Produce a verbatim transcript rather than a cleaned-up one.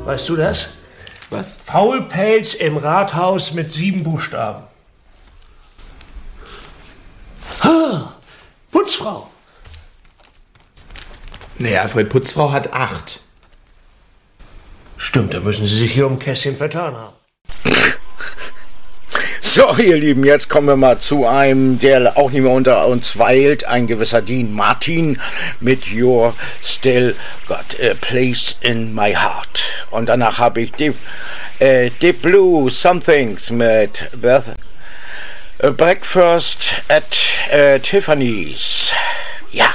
Weißt du das? Was? Faulpelz im Rathaus mit sieben Buchstaben. Ha, Putzfrau. Nee, Alfred, Putzfrau hat acht. Stimmt, da müssen Sie sich hier um ein Kästchen vertan haben. So, ihr Lieben, jetzt kommen wir mal zu einem, der auch nicht mehr unter uns weilt, ein gewisser Dean Martin mit You're Still Got a Place in My Heart. Und danach habe ich Deep, äh, Deep Blue Somethings mit The, äh, Breakfast at äh, Tiffany's.